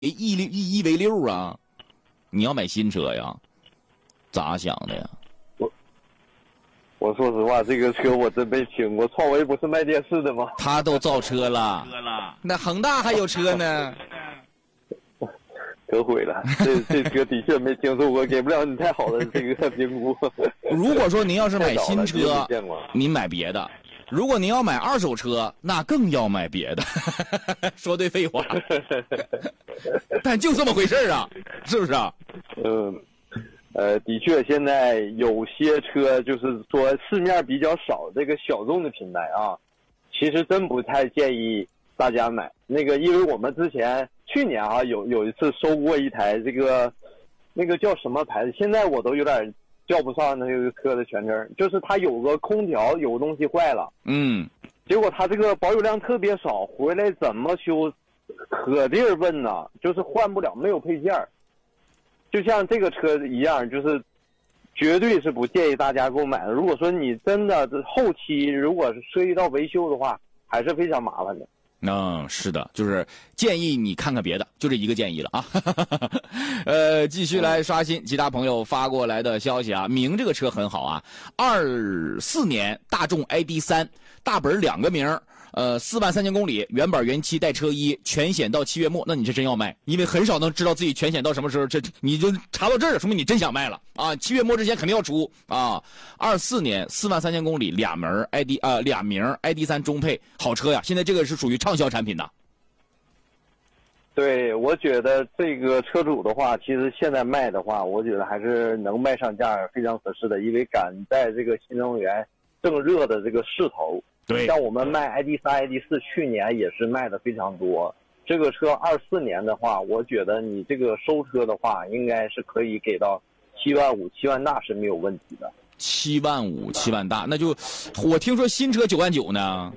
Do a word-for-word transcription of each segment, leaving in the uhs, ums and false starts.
一一一为六啊！你要买新车呀？咋想的呀？ 我我说实话，这个车我真没听过。创维不是卖电视的吗？ 他都造车了，那恒大还有车呢。 可毁了，这这车的确没听说过，给不了你太好的这个评估。 如果说您要是买新车，您买别的；如果您要买二手车，那更要买别的。说对废话，但就这么回事啊，是不是啊？ 嗯，呃，的确，现在有些车就是说市面比较少，这个小众的品牌啊，其实真不太建议大家买。那个，因为我们之前去年啊有有一次收过一台这个，那个叫什么牌子，现在我都有点叫不上那个车的全称，就是它有个空调有个东西坏了， 嗯， 结果它这个保有量特别少，回来怎么修，可地儿问呐，就是换不了，没有配件儿。就像这个车一样，就是绝对是不建议大家购买的。如果说你真的后期如果是涉及到维修的话，还是非常麻烦的。 嗯，是的，就是建议你看看别的，就这一个建议了啊。呃，继续来刷新其他朋友发过来的消息啊。明这个车很好啊，二四年大众 I D 三，大本两个名，呃，四万三千公里，原版原漆带车衣，全险到七月末。那你这真要卖，因为很少能知道自己全险到什么时候，这你就查到这儿，说明你真想卖了啊！七月末之前肯定要出啊！二四年四万三千公里，俩门 I D 啊、呃，俩名 I D 三中配，好车呀！现在这个是属于畅销产品的。 对，我觉得这个车主的话，其实现在卖的话，我觉得还是能卖上价，非常合适的，因为赶在这个新能源正热的这个势头。 对， 像我们卖 I D 三、I D 四，去年也是卖的非常多。这个车二四年的话，我觉得你这个收车的话，应该是可以给到七万五、七万大是没有问题的。 七万五、七万大，那就我听说新车九万九呢。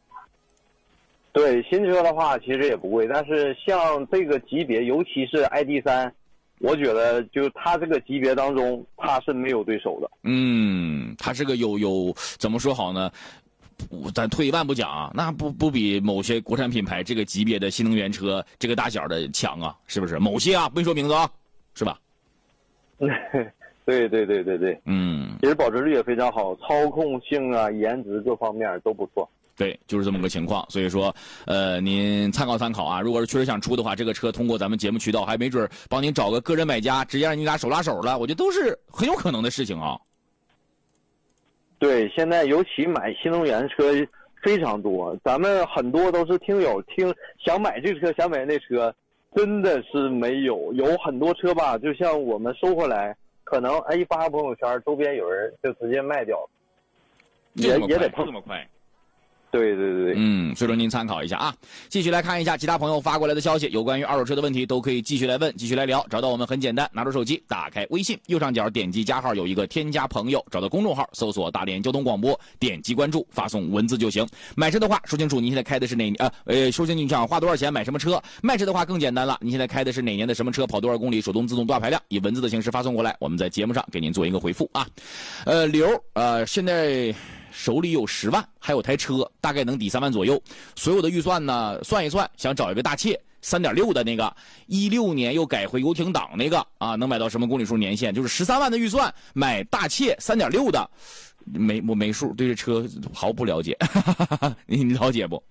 对，新车的话其实也不贵，但是像这个级别，尤其是 I D 三，我觉得就它这个级别当中，它是没有对手的。 嗯，它这个有有怎么说好呢？咱退一万步讲啊，那不不比某些国产品牌这个级别的新能源车这个大小的强啊，是不是？某些啊，不说名字啊，是吧？ 对对对对对， 嗯， 其实保值率也非常好，操控性啊、颜值各方面都不错。 对，就是这么个情况。所以说，呃，您参考参考啊。如果是确实想出的话，这个车通过咱们节目渠道，还没准帮您找个个人买家，直接让你俩手拉手了，我觉得都是很有可能的事情啊。 对，现在尤其买新能源车非常多，咱们很多都是听友听想买这车想买那车，真的是没有，有很多车吧，就像我们收回来，可能哎一发朋友圈，周边有人就直接卖掉，也也得碰这么快。 对对对对， 嗯，所以说您参考一下啊。继续来看一下其他朋友发过来的消息，有关于二手车的问题都可以继续来问，继续来聊。找到我们很简单，拿出手机，打开微信，右上角点击加号，有一个添加朋友，找到公众号，搜索大连交通广播，点击关注，发送文字就行。买车的话，说清楚您现在开的是哪呃呃，说清楚你想花多少钱买什么车。卖车的话更简单了，你现在开的是哪年的什么车，跑多少公里，手动自动多大排量，以文字的形式发送过来，我们在节目上给您做一个回复啊。呃，刘呃现在手里有十万，还有台车，大概能抵三万左右。所有的预算呢，算一算，想找一个大切三点六的那个，一六年又改回游艇档那个啊，能买到什么公里数年限？就是十三万的预算买大切三点六的，没我没数，对这车毫不了解，你了解不？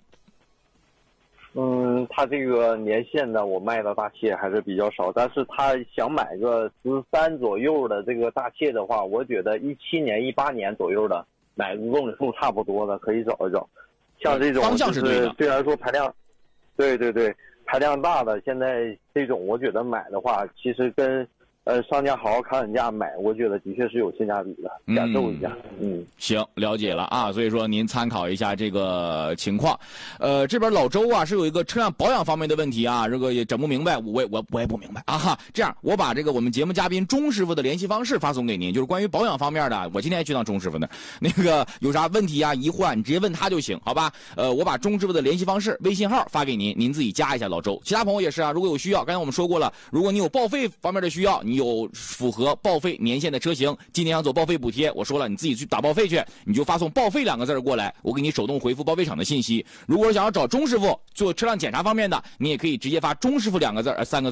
嗯，他这个年限的我卖的大切还是比较少，但是他想买个十三左右的这个大切的话，我觉得一七年、一八年左右的。买个公里数差不多的可以找一找，像这种方向是对的， 虽然说排量，对对对，排量大的，现在这种我觉得买的话，其实跟呃商家好好砍砍价买，我觉得的确是有性价比的，感受一下。嗯， 嗯行，了解了啊。所以说您参考一下这个情况。呃，这边老周啊是有一个车辆保养方面的问题啊，这个也整不明白，我也我我也不明白啊哈。这样，我把这个我们节目嘉宾钟师傅的联系方式发送给您，就是关于保养方面的。我今天还去趟钟师傅那儿，那个有啥问题啊疑惑啊，你直接问他就行，好吧？呃，我把钟师傅的联系方式、微信号发给您，您自己加一下老周。其他朋友也是啊，如果有需要，刚才我们说过了，如果你有报废方面的需要，你你有符合报废年限的车型，今年想走报废补贴，我说了，你自己去打报废去，你就发送报废两个字过来，我给你手动回复报废厂的信息。如果想要找钟师傅做车辆检查方面的，你也可以直接发钟师傅两个字呃三个字